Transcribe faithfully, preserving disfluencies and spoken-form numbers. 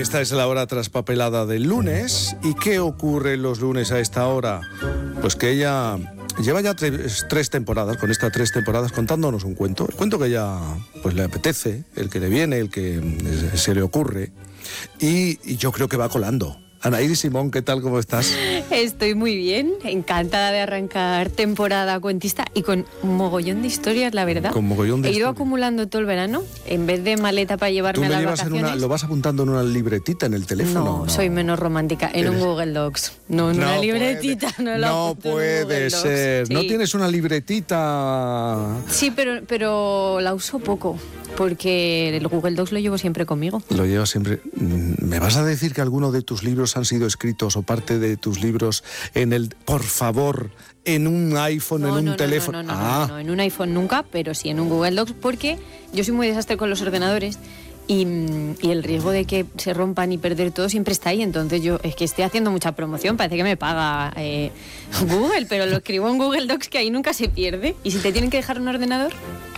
Esta es la hora traspapelada del lunes. ¿Y qué ocurre los lunes a esta hora? Pues que ella lleva ya tres, tres temporadas, con estas tres temporadas, contándonos un cuento. El cuento que ella pues, le apetece, el que le viene, el que se le ocurre. Y, y yo creo que va colando. Anaíris Simón, ¿qué tal? ¿Cómo estás? Estoy muy bien, encantada de arrancar temporada cuentista y con un mogollón de historias, la verdad. Con mogollón de He ido historias. acumulando todo el verano, en vez de maleta para Tú llevarme a lo las llevas en vacaciones. una, lo vas apuntando en una libretita en el teléfono. No, ¿no? soy menos romántica, en Eres- un Google Docs, no en No una puede- libretita. No, lo no apunto en un Google puede Docs. ser. ¿No Sí. tienes una libretita? Sí, pero, pero la uso poco, porque el Google Docs lo llevo siempre conmigo. Lo llevas siempre. ¿Me vas a decir que alguno de tus libros han sido escritos o parte de tus libros en el, por favor, en un iPhone, No, en un no, no, teléfono? No, no, no, ah, no, no, en un iPhone nunca, pero sí en un Google Docs, porque yo soy muy desastre con los ordenadores y, y el riesgo de que se rompan y perder todo siempre está ahí. Entonces yo es que estoy haciendo mucha promoción, parece que me paga eh, Google, pero lo escribo en Google Docs, que ahí nunca se pierde. Y si te tienen que dejar un ordenador,